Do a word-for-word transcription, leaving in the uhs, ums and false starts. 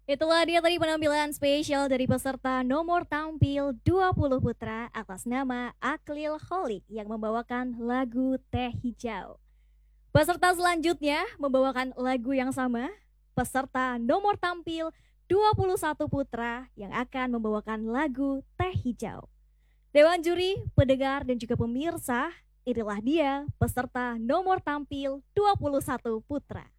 Itulah dia tadi penampilan spesial dari peserta nomor tampil dua puluh putra atas nama Aklil Holik yang membawakan lagu Teh Hijau. Peserta selanjutnya membawakan lagu yang sama, peserta nomor tampil dua puluh satu putra yang akan membawakan lagu Teh Hijau. Dewan juri, pendengar dan juga pemirsa, inilah dia peserta nomor tampil dua puluh satu putra.